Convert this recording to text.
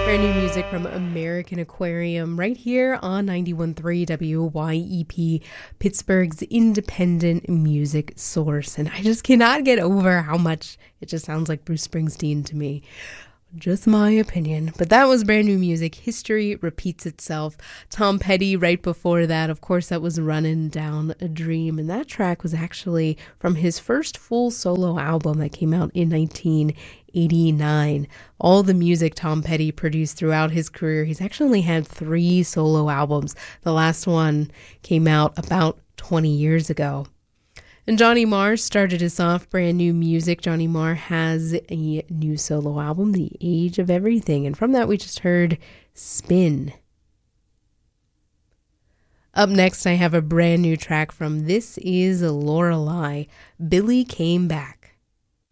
Brand new music from American Aquarium right here on 91.3 WYEP, Pittsburgh's independent music source. And I just cannot get over how much it just sounds like Bruce Springsteen to me. Just my opinion. But that was brand new music. History repeats itself. Tom Petty right before that. Of course, that was Running Down a Dream. And that track was actually from his first full solo album that came out in 1989. All the music Tom Petty produced throughout his career. He's actually only had 3 solo albums. The last one came out about 20 years ago. And Johnny Marr started us off brand new music. Johnny Marr has a new solo album, The Age of Everything. And from that, we just heard Spin. Up next, I have a brand new track from This Is Lorelei, Billy Came Back.